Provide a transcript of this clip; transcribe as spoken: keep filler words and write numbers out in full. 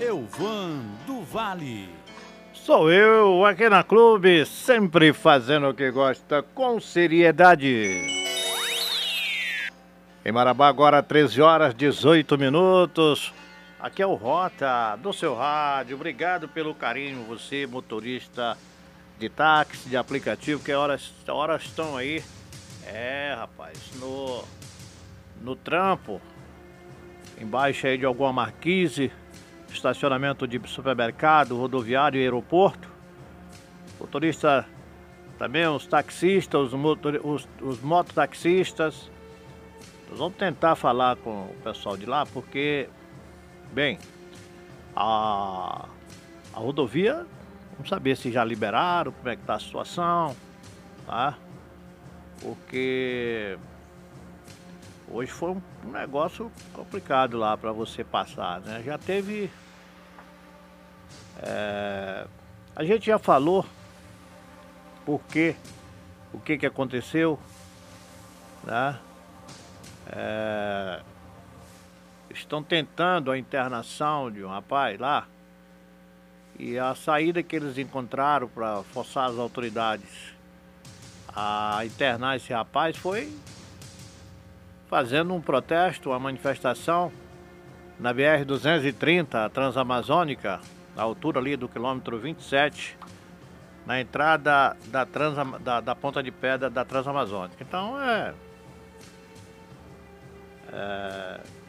Elvan do Vale. Sou eu, aqui na Clube, sempre fazendo o que gosta, com seriedade. Em Marabá, agora treze horas, dezoito minutos. Aqui é o Rota do seu rádio. Obrigado pelo carinho, você, motorista de táxi, de aplicativo, que horas, horas estão aí. É, rapaz, no, no trampo, embaixo aí de alguma marquise, estacionamento de supermercado, rodoviário e aeroporto. Motorista também, os taxistas, os, motor, os, os mototaxistas. Nós vamos tentar falar com o pessoal de lá, porque, bem, a, a rodovia, vamos saber se já liberaram, como é que tá a situação, tá? Porque hoje foi um, um negócio complicado lá para você passar, né? Já teve... É, a gente já falou por quê, o que que aconteceu, né? É, estão tentando a internação de um rapaz lá, e a saída que eles encontraram para forçar as autoridades a internar esse rapaz foi fazendo um protesto, uma manifestação na B R duzentos e trinta, a Transamazônica, na altura ali do quilômetro vinte e sete, na entrada da, Transa, da, da Ponta de Pedra da Transamazônica. Então é... é